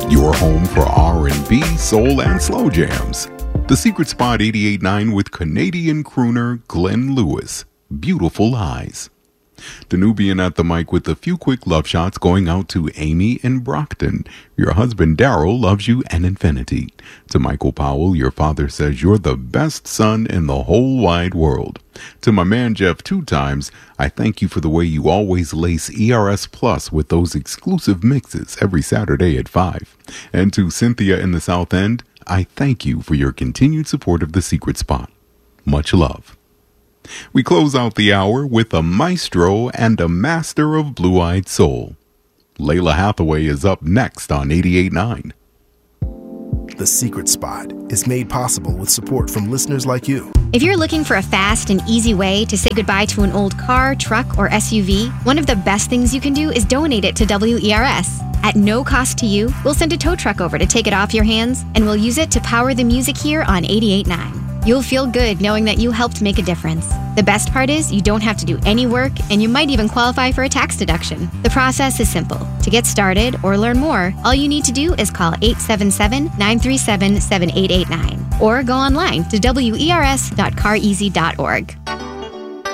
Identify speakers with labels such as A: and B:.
A: Your home for R&B, soul, and slow jams. The Secret Spot 88.9 with Canadian crooner Glenn Lewis. Beautiful Eyes. The Nubian at the mic with a few quick love shots going out to Amy in Brockton. Your husband Daryl loves you and infinity. To Michael Powell, your father says you're the best son in the whole wide world. To my man Jeff 2 times, I thank you for the way you always lace ERS Plus with those exclusive mixes every Saturday at 5. And to Cynthia in the South End, I thank you for your continued support of The Secret Spot. Much love. We close out the hour with a maestro and a master of blue-eyed soul. Layla Hathaway is up next on 88.9.
B: The Secret Spot is made possible with support from listeners like you.
C: If you're looking for a fast and easy way to say goodbye to an old car, truck, or SUV, one of the best things you can do is donate it to WERS. At no cost to you, we'll send a tow truck over to take it off your hands, and we'll use it to power the music here on 88.9. You'll feel good knowing that you helped make a difference. The best part is you don't have to do any work, and you might even qualify for a tax deduction. The process is simple. To get started or learn more, all you need to do is call 877-937-7889 or go online to wers.careasy.org.